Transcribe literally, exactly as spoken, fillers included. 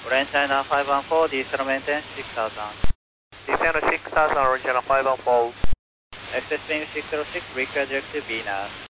Orange China five one four, diesel maintain six thousand. Descend six thousand, Orange China five one four. Access beam six zero six, require directive V N A S.